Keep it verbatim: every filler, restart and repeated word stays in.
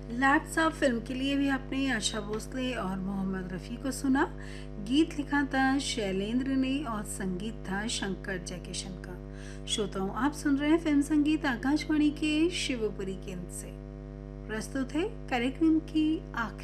Let's of film के लिए भी आपने आशा भोसले और मोहम्मद रफ़ी को सुना। गीत लिखा था शैलेंद्र ने और संगीत था शंकर जयकिशन का। श्रोताओं, आप सुन रहे हैं फिल्म संगीत आकाशवाणी के शिवपुरी केंद्र से। प्रस्तुत है कार्यक्रम की आखिरी